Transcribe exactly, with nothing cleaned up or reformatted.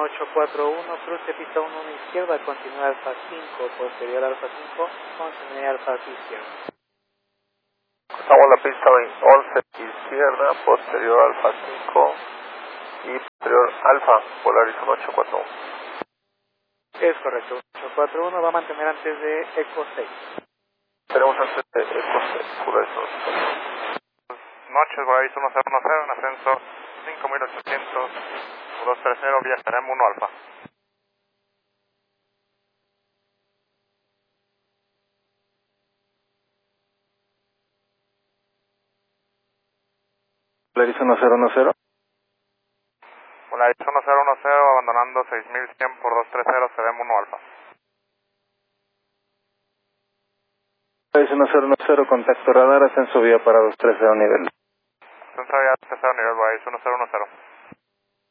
ocho cuatro uno, cruce pista uno izquierda, continúa Alfa cinco, posterior Alfa cinco, continúa Alfa izquierda. Estamos en la pista once izquierda, posterior Alfa cinco y posterior Alfa, Polarizón ocho cuatro uno. Es correcto, ocho cuatro uno va a mantener antes de Eco seis. Tenemos antes de Eco seis, Polarizón ocho cuatro uno. Noches, Polarizón uno cero uno cero, en ascenso cinco mil ochocientos, dos tres cero, vía Serem uno Alfa. Polarizón uno cero uno cero. Polarizón uno cero uno cero, abandonando seis mil cien por dos tres cero, Serem uno Alfa. Polarizón uno cero uno cero, contacto radar, ascenso vía para dos tres cero nivel. Ascenso vía dos tres cero, nivel Polarizón uno cero uno cero.